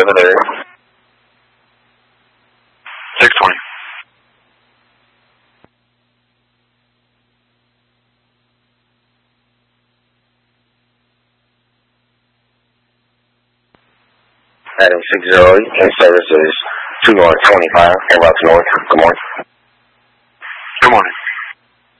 over there. 620. Heading 60, in services 2 North 25, airbox north. Good morning. Good morning.